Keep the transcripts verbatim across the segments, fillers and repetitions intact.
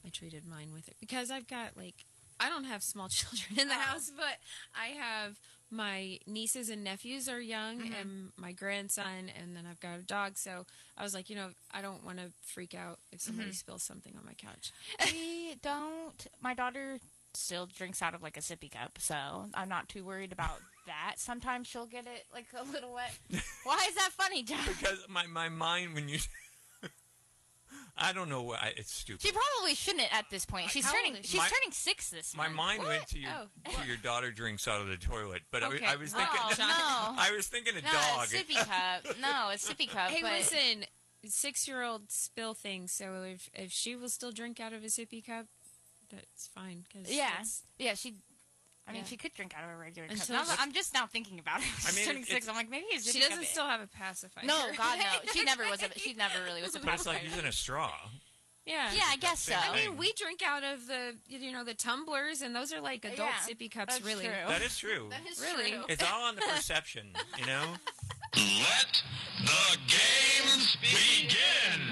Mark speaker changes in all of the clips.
Speaker 1: I treated mine with it because I've got like I don't have small children in the oh. house, but I have my nieces and nephews are young mm-hmm. and my grandson, and then I've got a dog. So I was like, you know, I don't want to freak out if somebody mm-hmm. spills something on my couch.
Speaker 2: We don't. My daughter still drinks out of like a sippy cup, so I'm not too worried about that. Sometimes she'll get it like a little wet. Why is that funny, John?
Speaker 3: Because my, my mind when you... I don't know why it's stupid.
Speaker 2: She probably shouldn't at this point. She's How turning. She's my, turning six this
Speaker 3: my
Speaker 2: month.
Speaker 3: My mind
Speaker 2: what?
Speaker 3: went to your
Speaker 2: oh.
Speaker 3: to your daughter drinks out of the toilet, but
Speaker 2: okay.
Speaker 3: I, I was thinking.
Speaker 2: Oh, no.
Speaker 3: I was thinking a
Speaker 2: no,
Speaker 3: dog.
Speaker 2: A sippy cup. No, a sippy cup.
Speaker 1: Hey,
Speaker 2: but...
Speaker 1: listen, six-year-old spill things. So if if she will still drink out of a sippy cup, that's fine. Cause
Speaker 2: yeah, yeah, she. I mean, yeah. she could drink out of a regular cup. Now, I'm just now thinking about it. She's I mean, turning six. I'm like, maybe it's
Speaker 1: she doesn't still have a pacifier.
Speaker 2: No, God, no. She never was. A, she never really was a pacifier.
Speaker 3: But it's like using a straw.
Speaker 1: Yeah,
Speaker 2: yeah, I guess so.
Speaker 1: I mean, we drink out of the, you know, the tumblers, and those are like adult yeah, sippy cups,
Speaker 2: that's
Speaker 1: really.
Speaker 2: True.
Speaker 3: That is true.
Speaker 2: That is
Speaker 1: really.
Speaker 2: true.
Speaker 3: It's all on the perception, you know.
Speaker 4: Let the games begin.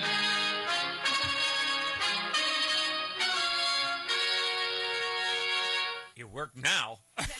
Speaker 3: You work now.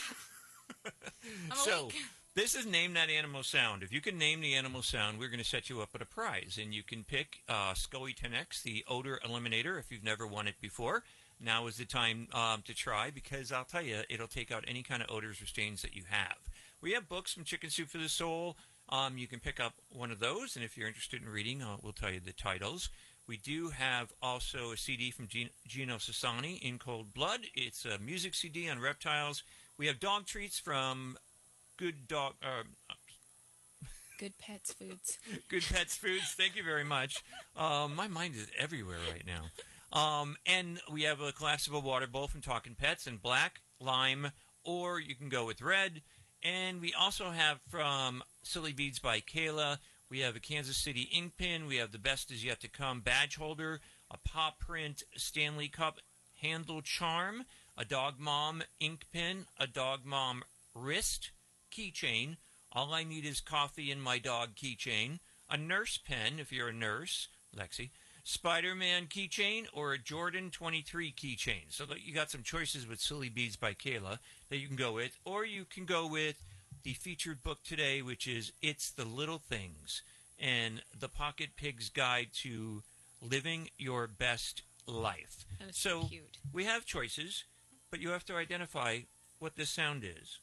Speaker 3: so.
Speaker 2: Awake.
Speaker 3: This is Name That Animal Sound. If you can name the animal sound, we're going to set you up with a prize. And you can pick uh, SCOE ten X, the odor eliminator, if you've never won it before. Now is the time um, to try, because I'll tell you, it'll take out any kind of odors or stains that you have. We have books from Chicken Soup for the Soul. Um, you can pick up one of those, and if you're interested in reading, uh, we'll tell you the titles. We do have also a C D from Gino, Gino Sassani, In Cold Blood. It's a music C D on reptiles. We have dog treats from... Good dog, uh,
Speaker 1: Good Pets Foods.
Speaker 3: Good Pets Foods. Thank you very much. Um, my mind is everywhere right now. Um, and we have a collapsible water bowl from Talking Pets in black, lime, or you can go with red. And we also have from Silly Beads by Kayla. We have a Kansas City ink pen. We have the Best Is Yet to Come badge holder, a paw print Stanley Cup handle charm, a Dog Mom ink pen, a Dog Mom wrist keychain. All I need is coffee and my dog keychain. A nurse pen, if you're a nurse, Lexi. Spider-Man keychain or a Jordan twenty-three keychain. So that you got some choices with Silly Beads by Kayla that you can go with. Or you can go with the featured book today, which is It's the Little Things, and the Pocket Pig's Guide to Living Your Best Life.
Speaker 1: That was
Speaker 3: so
Speaker 1: cute.
Speaker 3: We have choices, but you have to identify what this sound is.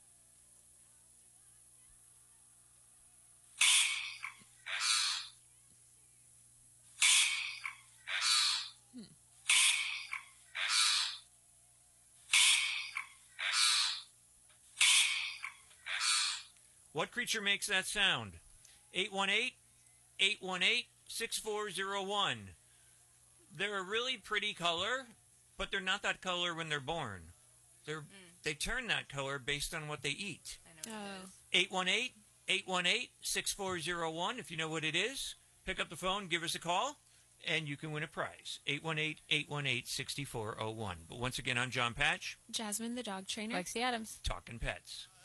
Speaker 3: What creature makes that sound? eight one eight, eight one eight, six four zero one. They're a really pretty color, but they're not that color when they're born. They're mm. They turn that color based on what they eat.
Speaker 2: I know what oh. it is.
Speaker 3: eight one eight, eight one eight, six four zero one. If you know what it is, pick up the phone, give us a call, and you can win a prize. eight one eight, eight one eight, six four zero one. But once again, I'm John Patch.
Speaker 1: Jasmine, the dog trainer.
Speaker 2: Lexi Adams.
Speaker 3: Talking Pets.